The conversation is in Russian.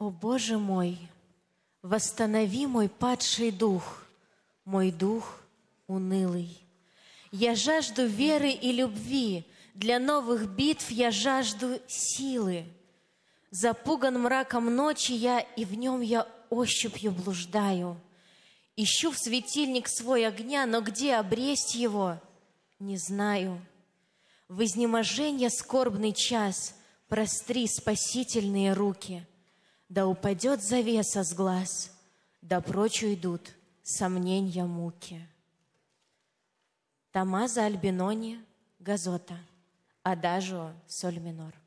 О Боже мой, восстанови мой падший дух, мой дух унылый. Я жажду веры и любви, для новых битв я жажду силы. Запуган мраком ночи я, и в нем я ощупью блуждаю. Ищу в светильник свой огня, но где обресть его, не знаю. В изнеможенье скорбный час простри спасительные руки, да упадет завеса с глаз, да прочь уйдут сомненья муки. Томмазо Альбинони, Газота, адажио соль минор.